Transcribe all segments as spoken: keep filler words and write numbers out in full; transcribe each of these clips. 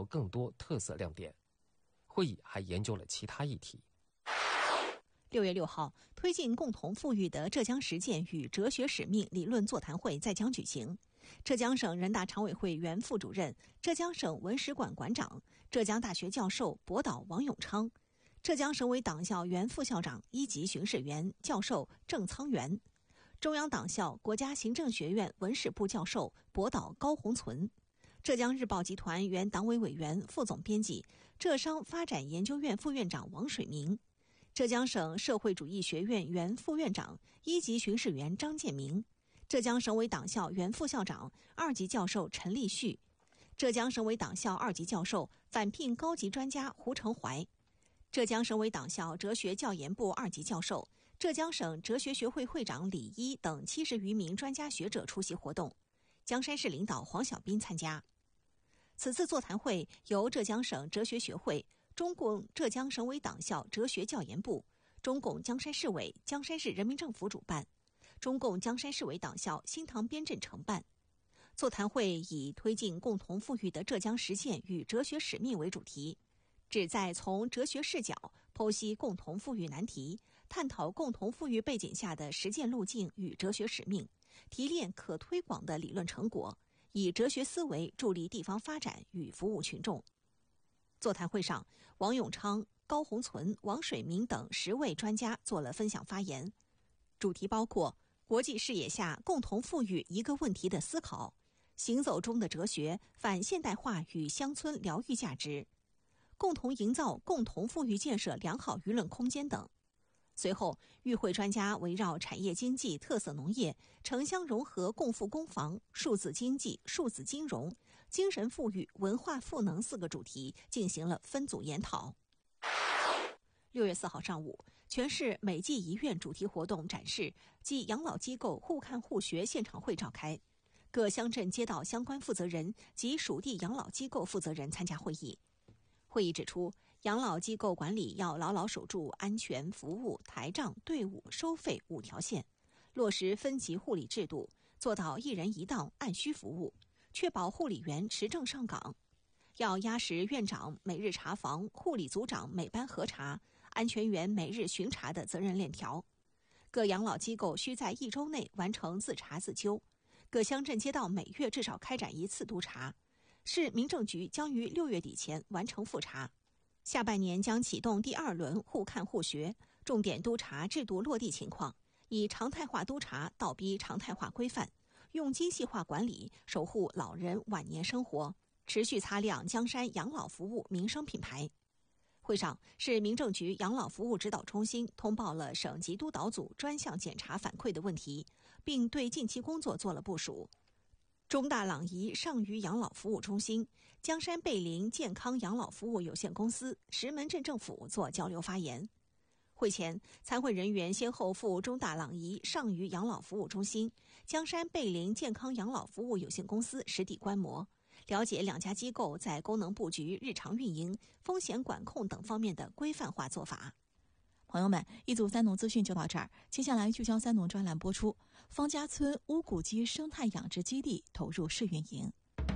更多特色亮点。会议还研究了其他议题。 六月六号，推进共同富裕的浙江实践与哲学使命理论座谈会在江举行。浙江省人大常委会原副主任、浙江省文史馆馆长、浙江大学教授博导王永昌，浙江省委党校原副校长、一级巡视员教授郑苍元，中央党校国家行政学院文史部教授博导高宏存，浙江日报集团原党委委员、副总编辑、浙商发展研究院副院长王水明，浙江省社会主义学院原副院长、一级巡视员张建明，浙江省委党校原副校长、二级教授陈立旭，浙江省委党校二级教授、返聘高级专家胡成怀，浙江省委党校哲学教研部二级教授、浙江省哲学学会会长李一等七十余名专家学者出席活动。江山市领导黄小斌参加。此次座谈会由浙江省哲学学会、中共浙江省委党校哲学教研部、中共江山市委、江山市人民政府主办，中共江山市委党校新塘编镇承办。座谈会以推进共同富裕的浙江实践与哲学使命为主题，旨在从哲学视角剖析共同富裕难题，探讨共同富裕背景下的实践路径与哲学使命，提炼可推广的理论成果，以哲学思维助力地方发展与服务群众。座谈会上，王永昌、高宏存、王水明等十位专家做了分享发言，主题包括国际视野下共同富裕一个问题的思考、行走中的哲学、反现代化与乡村疗愈价值、共同营造共同富裕建设良好舆论空间等。随后，与会专家围绕产业经济、特色农业、城乡融合、共富共防、数字经济、数字金融、精神富裕、文化赋能四个主题进行了分组研讨。六月四号上午，全市美济医院主题活动展示暨养老机构互看互学现场会召开，各乡镇街道相关负责人及属地养老机构负责人参加会议。会议指出，养老机构管理要牢牢守住安全、服务、台账、队伍、收费五条线，落实分级护理制度，做到一人一档按需服务，确保护理员持证上岗。要压实院长每日查房、护理组长每班核查、安全员每日巡查的责任链条。各养老机构需在一周内完成自查自纠，各乡镇街道每月至少开展一次督查。市民政局将于六月底前完成复查，下半年将启动第二轮互看互学，重点督查制度落地情况，以常态化督查倒逼常态化规范，用精细化管理守护老人晚年生活，持续擦亮江山养老服务民生品牌。会上，市民政局养老服务指导中心通报了省级督导组专项检查反馈的问题，并对近期工作做了部署。中大朗怡上虞养老服务中心、江山贝林健康养老服务有限公司、石门镇政府做交流发言。会前，参会人员先后赴中大朗怡上虞养老服务中心、江山贝林健康养老服务有限公司实地观摩，了解两家机构在功能布局、日常运营、风险管控等方面的规范化做法。 朋友们，一组三农资讯就到这儿，接下来聚焦三农专栏播出。方家村乌骨鸡生态养殖基地投入试运营。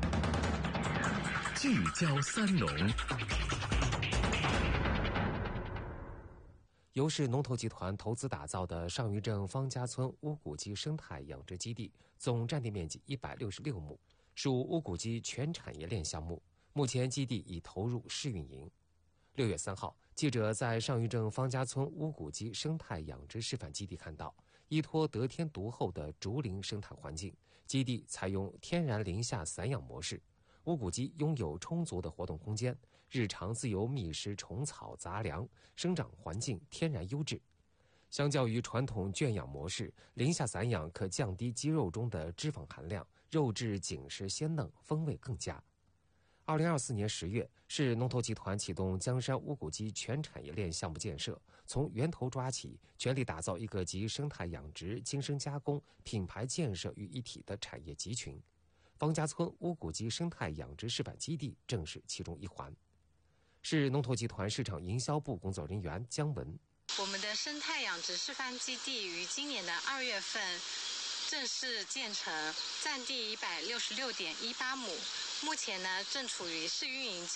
聚焦三农。 由市农投集团投资打造的上虞镇方家村乌骨鸡生态养殖基地，总占地面积一百六十六亩，属乌骨鸡全产业链项目。目前基地已投入试运营。六月三号，记者在上虞镇方家村乌骨鸡生态养殖示范基地看到，依托得天独厚的竹林生态环境，基地采用天然林下散养模式，乌骨鸡拥有充足的活动空间，日常自由觅食虫草杂粮，生长环境天然优质。相较于传统圈养模式，林下散养可降低鸡肉中的脂肪含量，肉质紧实鲜嫩，风味更佳。二零二四年十月，市农投集团启动江山乌骨鸡全产业链项目建设，从源头抓起，全力打造一个集生态养殖、精生加工、品牌建设于一体的产业集群。方家村乌骨鸡生态养殖示范基地正是其中一环。市农投集团市场营销部工作人员姜文： 我们的生态养殖示范基地于今年的二月份正式建成，占地一百六十六点一八亩。目前呢，正处于试运营